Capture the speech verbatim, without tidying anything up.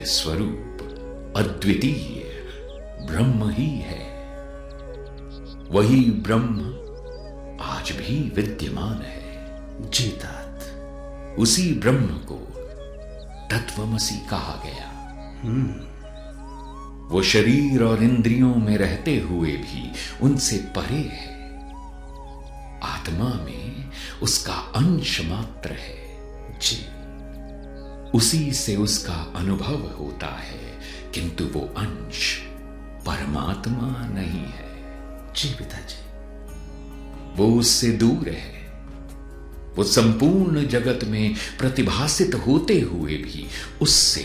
स्वरूप अद्वितीय ब्रह्म ही है। वही ब्रह्म आज भी विद्यमान है। जी तात। उसी ब्रह्म को तत्वमसि कहा गया। हम्म वो शरीर और इंद्रियों में रहते हुए भी उनसे परे है। आत्मा में उसका अंश मात्र है। जी। उसी से उसका अनुभव होता है, किंतु वो अंश परमात्मा नहीं है। जी पिताजी। वो उससे दूर है। वो संपूर्ण जगत में प्रतिभासित होते हुए भी उससे